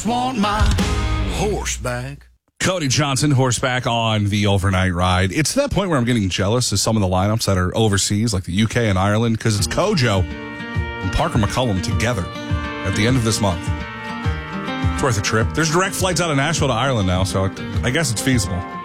just want my horseback. Cody Johnson, horseback on the overnight ride. It's to that point where I'm getting jealous of some of the lineups that are overseas, like the UK and Ireland, because it's Kojo and Parker McCullum together at the end of this month. It's worth a trip. There's direct flights out of Nashville to Ireland now, so I guess it's feasible.